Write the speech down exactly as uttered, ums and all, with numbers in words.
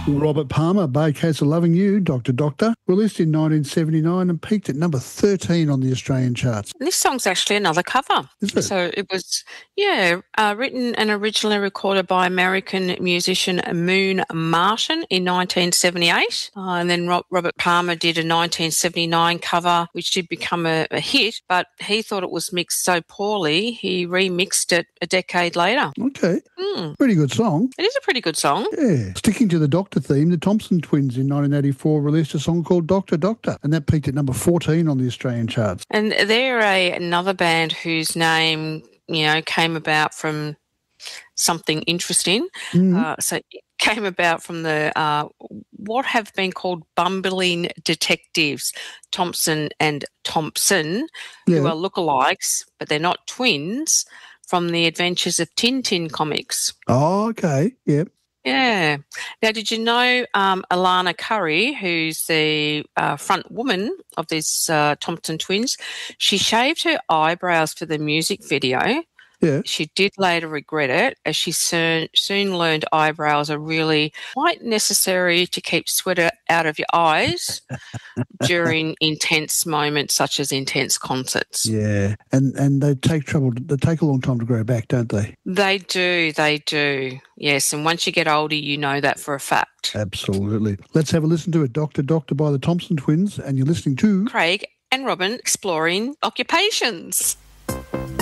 Robert Palmer, Bad Case of Loving You, Doctor Doctor, released in nineteen seventy-nine and peaked at number thirteen on the Australian charts. And this song's actually another cover. Is it? So it was, yeah, uh, written and originally recorded by American musician Moon Martin in nineteen seventy-eight. Uh, and then Rob- Robert Palmer did a nineteen seventy-nine cover, which did become a, a hit, but he thought it was mixed so poorly, he remixed it a decade later. Okay. Mm. Pretty good song. It is a pretty good song. Yeah. Sticking to the Doctor theme, the Thompson Twins in nineteen eighty-four released a song called Doctor Doctor, and that peaked at number fourteen on the Australian charts. And they're a, another band whose name, you know, came about from something interesting. Mm. Uh, so it came about from the uh, what have been called bumbling detectives, Thompson and Thompson, Yeah. who are lookalikes, but they're not twins, from the Adventures of Tintin comics. Oh, okay. Yep. Yeah. Now, did you know um, Alana Curry, who's the uh, front woman of these uh, Thompson twins, she shaved her eyebrows for the music video. Yeah. She did later regret it, as she soon, soon learned eyebrows are really quite necessary to keep sweat out of your eyes during intense moments such as intense concerts. Yeah. And and they take trouble, they take a long time to grow back, don't they? They do, they do. Yes, and once you get older, you know that for a fact. Absolutely. Let's have a listen to it, Doctor Doctor by the Thompson Twins, and you're listening to Craig and Robin exploring occupations.